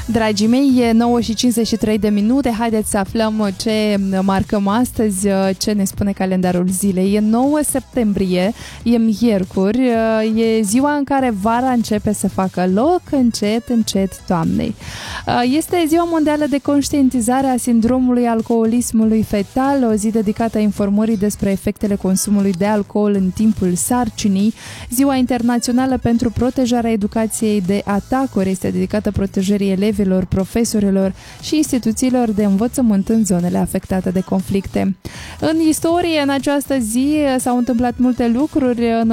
Dragii mei, e 9:53 de minute. Haideți să aflăm ce marcăm astăzi, ce ne spune calendarul zilei. E 9 septembrie, e miercuri, e ziua în care vara începe să facă loc încet, încet toamnei. Este ziua mondială de conștientizare a sindromului alcoolismului fetal, o zi dedicată informării despre efectele consumului de alcool în timpul sarcinii. Ziua internațională pentru protejarea educației de atacuri este dedicată protejării elevilor, profesorilor și instituțiilor de învățământ în zonele afectate de conflicte. În istorie, în această zi s-au întâmplat multe lucruri. În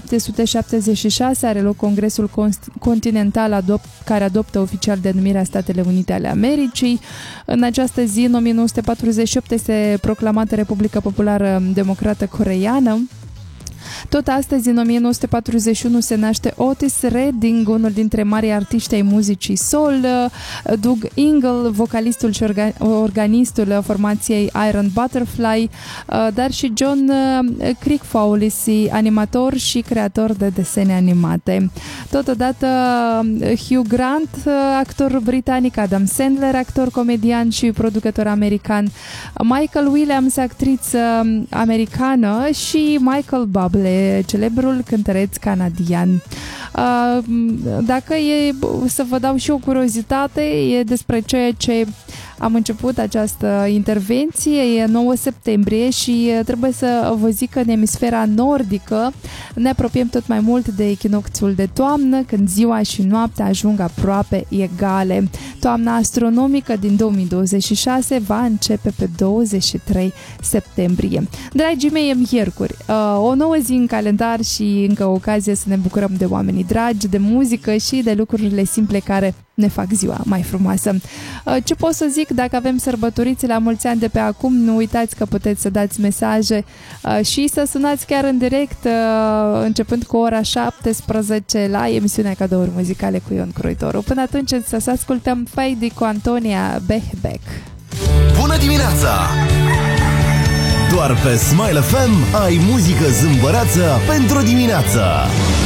1776 are loc Congresul Continental care adoptă oficial denumirea Statele Unite ale Americii. În această zi, în 1948, este proclamată Republica Populară Democrată Coreeană. Tot astăzi, în 1941, se naște Otis Redding, unul dintre marii artiști ai muzicii soul, Doug Ingle, vocalistul și organistul formației Iron Butterfly, dar și John Crickfowlisi, animator și creator de desene animate. Totodată Hugh Grant, actor britanic, Adam Sandler, actor, comedian și producător american, Michael Williams, actriță americană și Michael Bublé, celebrul cântăreț canadian. Dacă e să vă dau și o curiozitate, e despre ceea ce am început această intervenție. E 9 septembrie și trebuie să vă zic că în emisfera nordică ne apropiem tot mai mult de echinocțiul de toamnă, când ziua și noaptea ajung aproape egale. Toamna astronomică din 2026 va începe pe 23 septembrie. Dragii mei, e miercuri, o nouă zi în calendar și încă o ocazie să ne bucurăm de oamenii dragi, de muzică și de lucrurile simple care ne fac ziua mai frumoasă. Ce pot să zic? Dacă avem sărbătoriți la mulți ani de pe acum, nu uitați că puteți să dați mesaje și să sunați chiar în direct, începând cu ora 17 la emisiunea Cadouri Muzicale cu Ion Croitoru. Până atunci să ascultăm Fady cu Antonia Behbeck. Bună dimineața! Doar pe Smile FM ai muzică zâmbăreață pentru dimineață.